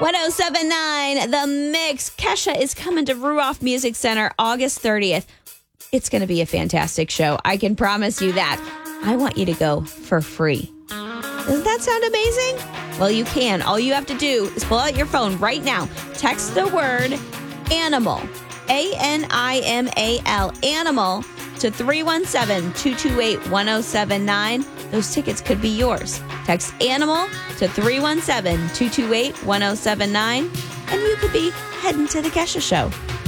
1079 The Mix. Kesha is coming to Ruoff Music Center August 30th. It's going to be a fantastic show. I can promise you that. I want you to go for free. Doesn't that sound amazing? Well, you can. All you have to do is pull out your phone right now. Text the word ANIMAL, ANIMAL, ANIMAL, to 317-228-1079. Those tickets could be yours. Text ANIMAL to 317-228-1079, and you could be heading to the Kesha Show.